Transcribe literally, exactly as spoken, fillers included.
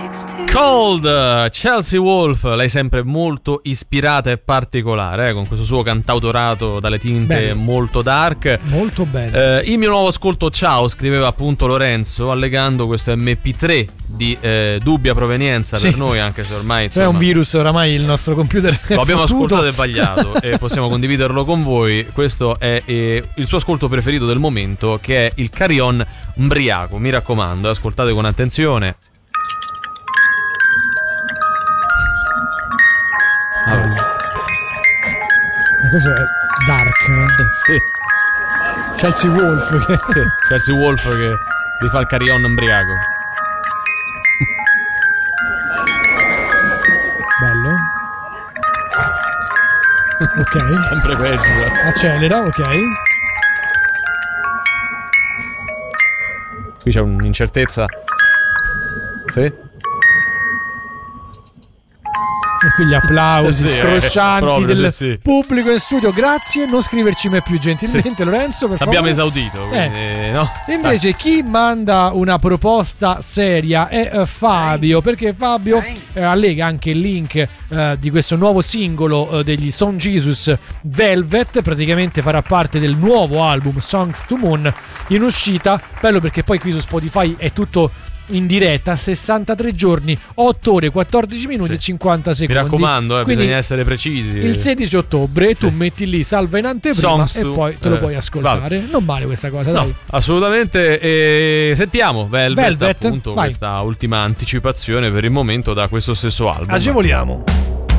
Cold, Chelsea Wolf, lei sempre molto ispirata e particolare, eh, con questo suo cantautorato dalle tinte bello. Molto dark. Molto bello. Eh, il mio nuovo ascolto, ciao, scriveva appunto Lorenzo, allegando questo emme pi tre di eh, dubbia provenienza sì. per noi, anche se ormai insomma, è un virus, oramai il nostro computer è lo abbiamo fottuto. ascoltato e sbagliato e possiamo condividerlo con voi. Questo è eh, il suo ascolto preferito del momento, che è il Carry On Mbriaco. Mi raccomando, ascoltate con attenzione. Allora. Ma questo è dark, sì. Chelsea Wolf che... sì. Chelsea Wolf che rifà il Carry On Mbriaco. Bello. Ok. Sempre peggio. Accelera, ok. Qui c'è un'incertezza. Sì. E qui gli applausi sì, scroscianti eh, del sì, sì. pubblico in studio. Grazie, non scriverci mai più gentilmente, sì. Lorenzo, per Abbiamo favore. esaudito, quindi, eh. no? Invece chi manda una proposta seria è uh, Fabio, perché Fabio uh, allega anche il link uh, di questo nuovo singolo uh, degli Stone Jesus, Velvet. Praticamente farà parte del nuovo album Songs to Moon in uscita. Bello perché poi qui su Spotify è tutto in diretta, sessantatré giorni, otto ore, quattordici minuti sì. e cinquanta secondi. Mi raccomando, eh, bisogna essere precisi. Il sedici ottobre sì. tu metti lì salva in anteprima Songs e to, poi te lo eh, puoi ascoltare. Vabbè. Non male questa cosa, no, dai. Assolutamente. E sentiamo Velvet, Velvet appunto, vai. Questa ultima anticipazione per il momento da questo stesso album. Agevoliamo.